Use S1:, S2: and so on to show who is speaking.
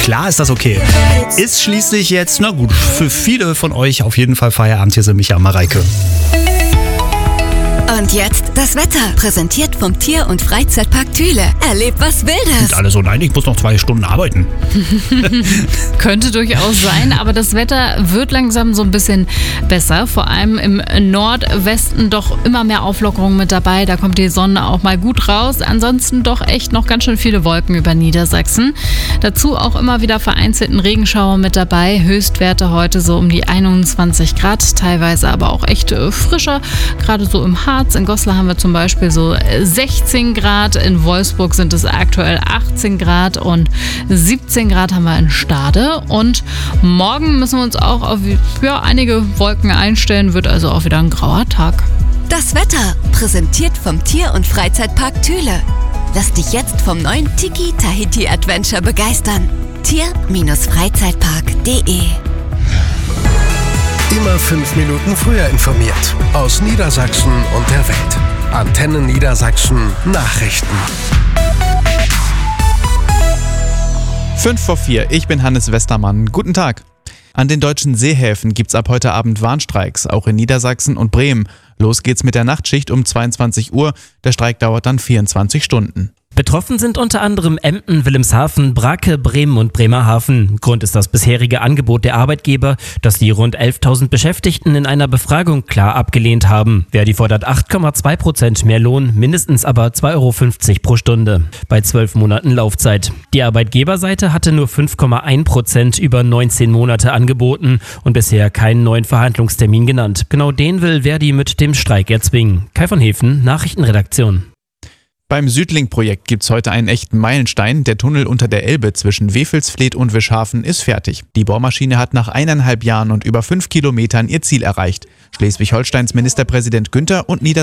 S1: klar ist das okay. Ist schließlich jetzt, na gut, für viele von euch auf jeden Fall Feierabend. Hier sind Micha und Mareike.
S2: Und jetzt das Wetter, präsentiert vom Tier- und Freizeitpark Thüle. Erlebt was Wildes.
S1: Und alle so, nein, ich muss noch 2 Stunden arbeiten.
S3: Könnte durchaus sein, aber das Wetter wird langsam so ein bisschen besser. Vor allem im Nordwesten doch immer mehr Auflockerung mit dabei. Da kommt die Sonne auch mal gut raus. Ansonsten doch echt noch ganz schön viele Wolken über Niedersachsen. Dazu auch immer wieder vereinzelten Regenschauer mit dabei. Höchstwerte heute so um die 21 Grad, teilweise aber auch echt frischer. Gerade so im Harz. In Goslar haben wir zum Beispiel so 16 Grad, in Wolfsburg sind es aktuell 18 Grad und 17 Grad haben wir in Stade. Und morgen müssen wir uns auch auf einige Wolken einstellen, wird also auch wieder ein grauer Tag.
S2: Das Wetter, präsentiert vom Tier- und Freizeitpark Thüle. Lass dich jetzt vom neuen Tiki Tahiti Adventure begeistern. Tier-Freizeitpark.de.
S4: Immer 5 Minuten früher informiert. Aus Niedersachsen und der Welt. Antenne Niedersachsen Nachrichten.
S5: 5:04, ich bin Hannes Westermann. Guten Tag. An den deutschen Seehäfen gibt's ab heute Abend Warnstreiks, auch in Niedersachsen und Bremen. Los geht's mit der Nachtschicht um 22 Uhr. Der Streik dauert dann 24 Stunden.
S6: Betroffen sind unter anderem Emden, Wilhelmshaven, Brake, Bremen und Bremerhaven. Grund ist das bisherige Angebot der Arbeitgeber, das die rund 11.000 Beschäftigten in einer Befragung klar abgelehnt haben. Verdi fordert 8,2% mehr Lohn, mindestens aber 2,50 € pro Stunde. Bei 12 Monaten Laufzeit. Die Arbeitgeberseite hatte nur 5,1% über 19 Monate angeboten und bisher keinen neuen Verhandlungstermin genannt. Genau den will Verdi mit dem Streik erzwingen. Kai von Hefen, Nachrichtenredaktion.
S5: Beim Südlink-Projekt gibt's heute einen echten Meilenstein. Der Tunnel unter der Elbe zwischen Wewelsfleth und Wischhafen ist fertig. Die Bohrmaschine hat nach 1,5 Jahren und über 5 Kilometern ihr Ziel erreicht. Schleswig-Holsteins Ministerpräsident Günther und